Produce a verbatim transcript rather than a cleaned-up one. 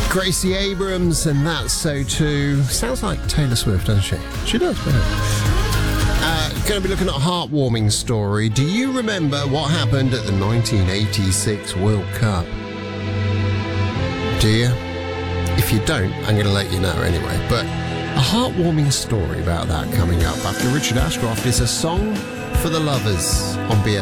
Gracie Abrams, and That's So Too. Sounds like Taylor Swift, doesn't she? She does, yeah. Uh, going to be looking at a heartwarming story. Do you remember what happened at the nineteen eighty-six World Cup? Do you? If you don't, I'm going to let you know anyway. But a heartwarming story about that coming up after Richard Ashcroft is A Song for the Lovers on B F M.